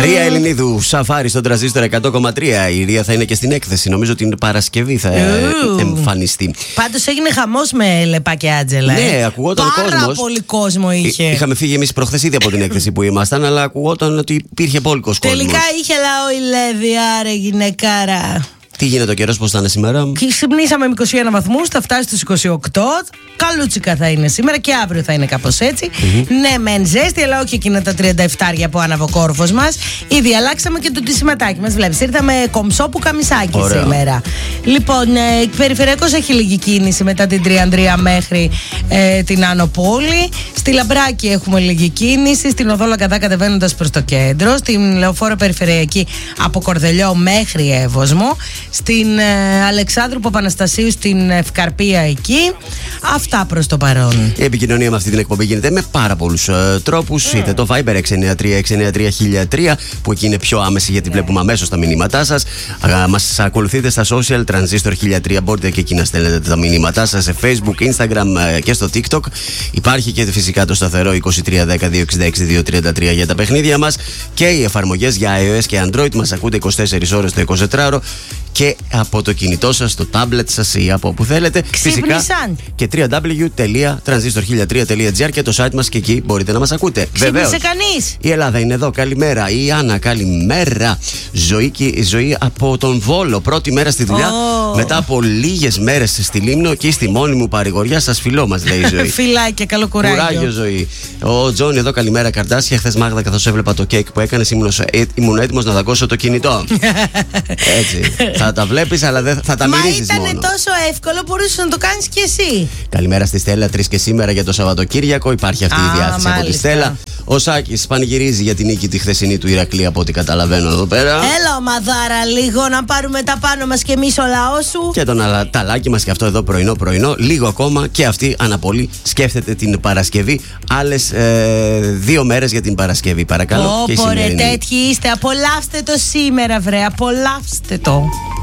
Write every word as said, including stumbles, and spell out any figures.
Ρία Ελληνίδου, σαφάρι στον τραζίστορ εκατό κόμμα τρία. Η Ρία θα είναι και στην έκθεση. Νομίζω την Παρασκευή θα Ου. εμφανιστεί. Πάντως έγινε χαμός με Λεπά και Άντζελα. Ναι, ε. ακουγόταν Πάρα κόσμος. Πάρα πολύ κόσμο είχε. Είχαμε φύγει εμείς προχθές ήδη από την έκθεση που ήμασταν, αλλά ακουγόταν ότι υπήρχε πόλικος κόσμος. Τελικά είχε λαό η Λέβη, άρα γυναικάρα. Τι γίνεται ο καιρός, πώς θα είναι σήμερα? Ξυπνήσαμε με είκοσι ένα βαθμούς, θα φτάσει στους είκοσι οκτώ. Καλούτσικα θα είναι σήμερα και αύριο θα είναι κάπως έτσι. Mm-hmm. Ναι, μεν ζέστη, αλλά όχι εκείνα τα τριάντα επτά που άναβε ο κόρφος μας. Ήδη αλλάξαμε και το τισιματάκι μας. Βλέπεις, ήρθαμε κομψό που καμισάκι. Ωραία. Σήμερα. Λοιπόν, ε, περιφερειακός έχει λίγη κίνηση μετά την Τριανδρία μέχρι ε, την Άνω Πόλη. Στη Λαμπράκη έχουμε λίγη κίνηση. Στην Οδό Λαγκαδά κατεβαίνοντας προς το κέντρο. Στην Λεωφόρο Περιφερειακή από Κορδελιό μέχρι Εύωσμο. Στην ε, Αλεξάνδρου Παπαναστασίου στην Ευκαρπία εκεί. Αυτά προς το παρόν. Η επικοινωνία με αυτή την εκπομπή γίνεται με πάρα πολλούς ε, τρόπους. Mm. Είτε το Viber έξι εννιά τρία έξι εννιά τρία χίλια τρία που εκεί είναι πιο άμεση γιατί βλέπουμε αμέσως τα μηνύματά σας. Α, μας ακολουθείτε στα social, Transistor χίλια τρία, μπορείτε και εκεί να στέλνετε τα μηνύματά σας σε Facebook, Instagram ε, και στο TikTok. Υπάρχει και φυσικά το σταθερό είκοσι τρία δέκα δύο εξήντα έξι δύο τριάντα τρία για τα παιχνίδια μας και οι εφαρμογές για iOS και Android μας ακούτε είκοσι τέσσερις ώρες το εικοσιτετράωρο. Και από το κινητό σας, το tablet σας ή από όπου θέλετε. Ξύπνησαν. Φυσικά και double-u double-u double-u τελεία τρανζίστορ χίλια τρία τελεία τζι άρ και το site μας και εκεί μπορείτε να μας ακούτε. Ξύπνησε κανείς. Η Ελλάδα είναι εδώ. Καλημέρα. Η Άννα, καλημέρα. Ζωή, ζωή από τον Βόλο. Πρώτη μέρα στη δουλειά. Oh. Μετά από λίγες μέρες στη Λίμνο και στη μόνη μου παρηγοριά. Σας φιλώ, μας λέει η Ζωή. Φιλάκια, καλό κουράγιο. Κουράγιο, Ζωή. Ο Τζόνι εδώ, καλημέρα. Καρδάσια. Χθες Μάγδα, καθώς έβλεπα το κέικ που έκανες, ήμουν έτοιμος να δαγκώσω το κινητό. Έτσι. Θα τα βλέπεις, αλλά δεν θα τα μυρίσεις μόνο. Μα ήταν τόσο εύκολο, μπορούσες να το κάνεις κι εσύ. Καλημέρα στη Στέλλα, τρεις και σήμερα για το Σαββατοκύριακο. Υπάρχει αυτή Α, η διάθεση μάλιστα. από τη Στέλλα. Ο Σάκης πανηγυρίζει για την νίκη τη χθεσινή του Ηρακλή, από ό,τι καταλαβαίνω εδώ πέρα. Έλα, ομαδάρα, λίγο να πάρουμε τα πάνω μας και εμείς ο λαός σου. Και τον ταλάκι μας και αυτό εδώ πρωινό πρωινό. Λίγο ακόμα και αυτή αναπολύ σκέφτεται την Παρασκευή. Άλλες ε, δύο μέρες για την Παρασκευή, παρακαλώ. Ω, πορε, τέτοιοι είστε. Απολαύστε το σήμερα, βρε. Απολαύστε το.